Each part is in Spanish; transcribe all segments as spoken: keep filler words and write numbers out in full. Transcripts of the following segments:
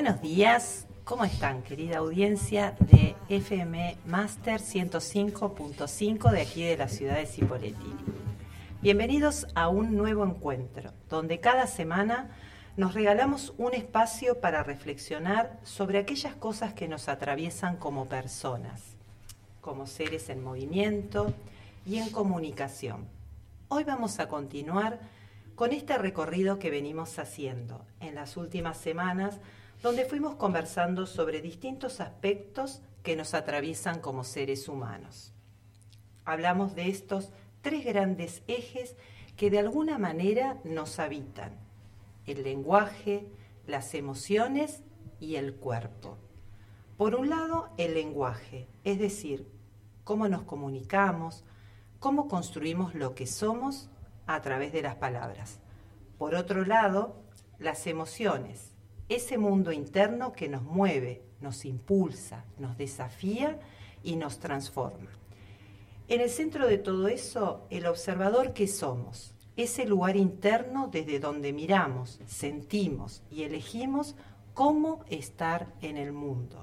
Buenos días, ¿cómo están, querida audiencia de F M Master ciento cinco punto cinco de aquí de la ciudad de Cipolletti? Bienvenidos a un nuevo encuentro, donde cada semana nos regalamos un espacio para reflexionar sobre aquellas cosas que nos atraviesan como personas, como seres en movimiento y en comunicación. Hoy vamos a continuar con este recorrido que venimos haciendo en las últimas semanas, donde fuimos conversando sobre distintos aspectos que nos atraviesan como seres humanos. Hablamos de estos tres grandes ejes que de alguna manera nos habitan: el lenguaje, las emociones y el cuerpo. Por un lado, el lenguaje, es decir, cómo nos comunicamos, cómo construimos lo que somos a través de las palabras. Por otro lado, las emociones, ese mundo interno que nos mueve, nos impulsa, nos desafía y nos transforma. En el centro de todo eso, el observador que somos, ese lugar interno desde donde miramos, sentimos y elegimos cómo estar en el mundo.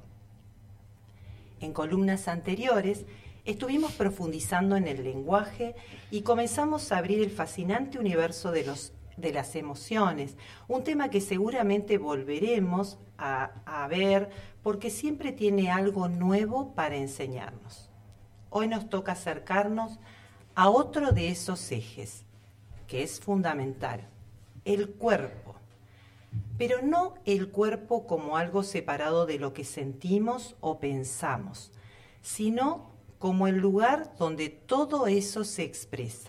En columnas anteriores, estuvimos profundizando en el lenguaje y comenzamos a abrir el fascinante universo de, los, de las emociones, un tema que seguramente volveremos a, a ver porque siempre tiene algo nuevo para enseñarnos. Hoy nos toca acercarnos a otro de esos ejes, que es fundamental, el cuerpo. Pero no el cuerpo como algo separado de lo que sentimos o pensamos, sino como el lugar donde todo eso se expresa.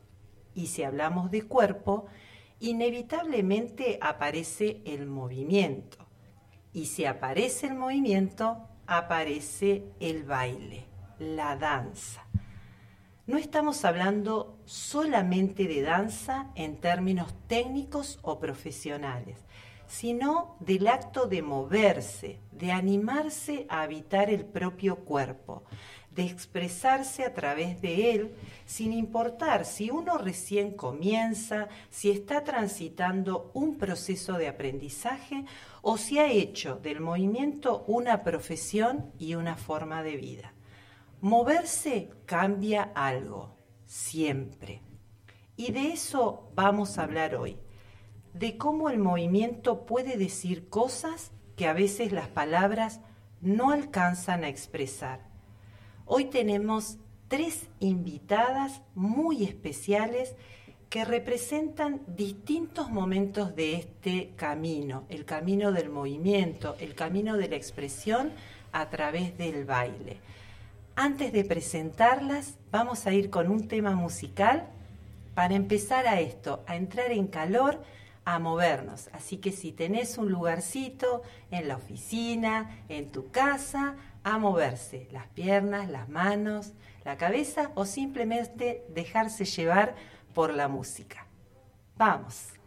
Y si hablamos de cuerpo, inevitablemente aparece el movimiento. Y si aparece el movimiento, aparece el baile, la danza. No estamos hablando solamente de danza en términos técnicos o profesionales, sino del acto de moverse, de animarse a habitar el propio cuerpo, de expresarse a través de él, sin importar si uno recién comienza, si está transitando un proceso de aprendizaje o si ha hecho del movimiento una profesión y una forma de vida. Moverse cambia algo, siempre. Y de eso vamos a hablar hoy, de cómo el movimiento puede decir cosas que a veces las palabras no alcanzan a expresar. Hoy tenemos tres invitadas muy especiales que representan distintos momentos de este camino, el camino del movimiento, el camino de la expresión a través del baile. Antes de presentarlas, vamos a ir con un tema musical para empezar a esto, a entrar en calor, a movernos. Así que si tenés un lugarcito en la oficina, en tu casa, a moverse, las piernas, las manos, la cabeza o simplemente dejarse llevar por la música. ¡Vamos!